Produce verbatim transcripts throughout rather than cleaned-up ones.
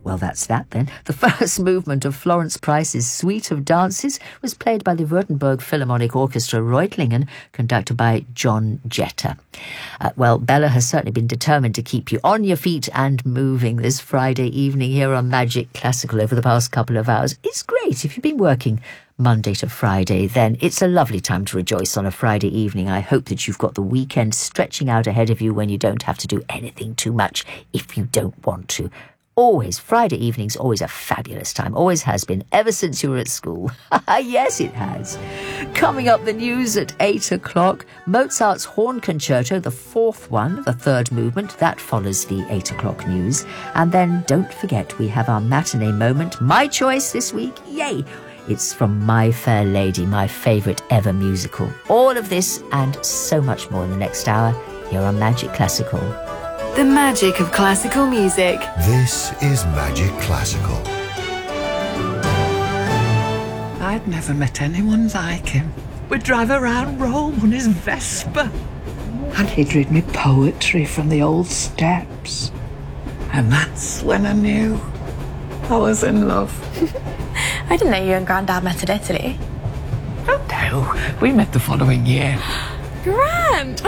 Well, that's that then. The first movement of Florence Price's Suite of Dances was played by the Württemberg Philharmonic Orchestra Reutlingen, conducted by John Jetter. Uh, well, Bella has certainly been determined to keep you on your feet and moving this Friday evening here on Magic Classical over the past couple of hours. It's great if you've been working Monday to Friday, then it's a lovely time to rejoice on a Friday evening. I hope that you've got the weekend stretching out ahead of you when you don't have to do anything too much if you don't want to. Always, Friday evening's always a fabulous time. Always has been, ever since you were at school. Yes, it has. Coming up, the news at eight o'clock. Mozart's Horn Concerto, the fourth one, the third movement. That follows the eight o'clock news. And then, don't forget, we have our matinee moment. My choice this week. Yay! It's from My Fair Lady, my favourite ever musical. All of this and so much more in the next hour here on Magic Classical. The magic of classical music. This is Magic Classical. I'd never met anyone like him. We'd drive around Rome on his Vespa. And he'd read me poetry from the old steps. And that's when I knew I was in love. I didn't know you and Grandad met in Italy. Oh no, we met the following year. Grand!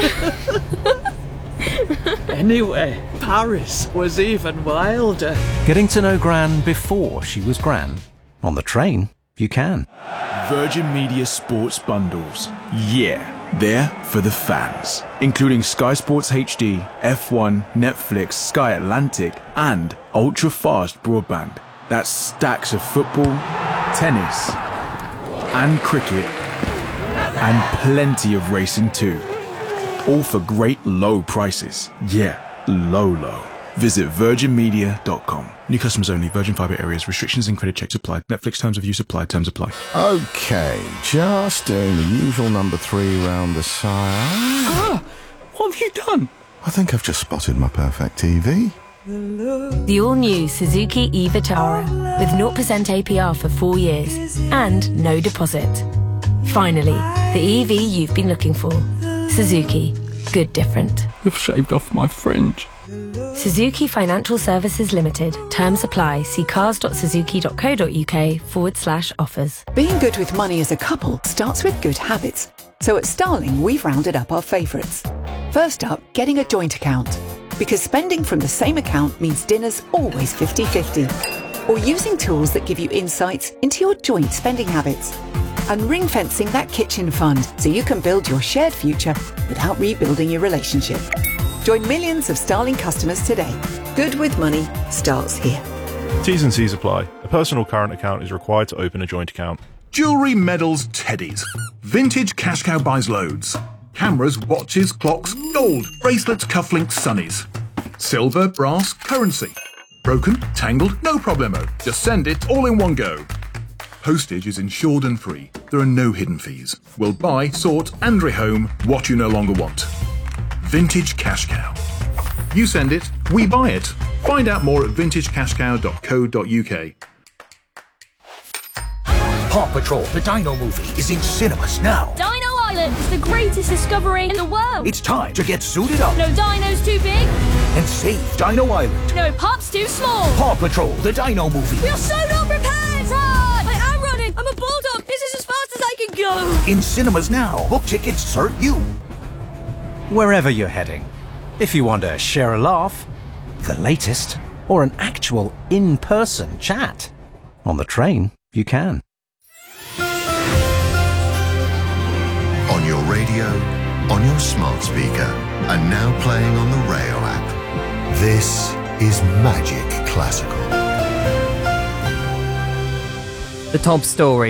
Anyway, Paris was even wilder. Getting to know Gran before she was Gran. On the train, you can. Virgin Media Sports Bundles. Yeah, they're for the fans. Including Sky Sports H D, F one, Netflix, Sky Atlantic, and ultra-fast broadband. That's stacks of football, tennis, and cricket, and plenty of racing too. All for great low prices. Yeah, low, low. Visit virgin media dot com. New customers only. Virgin Fibre areas. Restrictions and credit checks applied. Netflix terms of use apply. Terms apply. Okay, just doing the usual number three round the sire. Ah, what have you done? I think I've just spotted my perfect T V. The all-new Suzuki e-Vitara with zero percent A P R for four years and no deposit. Finally, the E V you've been looking for. Suzuki. Good different. You've shaved off my fringe. Suzuki Financial Services Limited. Terms apply. See cars.suzuki.co.uk forward slash offers. Being good with money as a couple starts with good habits. So at Starling, we've rounded up our favourites. First up, getting a joint account. Because spending from the same account means dinner's always fifty-fifty. Or using tools that give you insights into your joint spending habits. And ring-fencing that kitchen fund so you can build your shared future without rebuilding your relationship. Join millions of Starling customers today. Good with money starts here. T's and C's apply. A personal current account is required to open a joint account. Jewellery, medals, teddies. Vintage Cash Cow buys loads. Cameras, watches, clocks, gold, bracelets, cufflinks, sunnies. Silver, brass, currency. Broken, tangled, no problemo. Just send it all in one go. Postage is insured and free. There are no hidden fees. We'll buy, sort and rehome what you no longer want. Vintage Cash Cow. You send it, we buy it. Find out more at vintage cash cow dot co dot uk. Paw Patrol, the Dino movie, is in cinemas now. Dino Island is the greatest discovery in the world. It's time to get suited up. No dino's too big. And save Dino Island. No pup's too small. Paw Patrol, the Dino movie. We are so not prepared. Run! I am running. I'm a bulldog. This is as fast as I can go. In cinemas now. Book tickets serve you. Wherever you're heading. If you want to share a laugh, the latest, or an actual in-person chat. On the train, you can. On your radio, on your smart speaker, and now playing on the Rayo app. This is Magic Classical. The top story.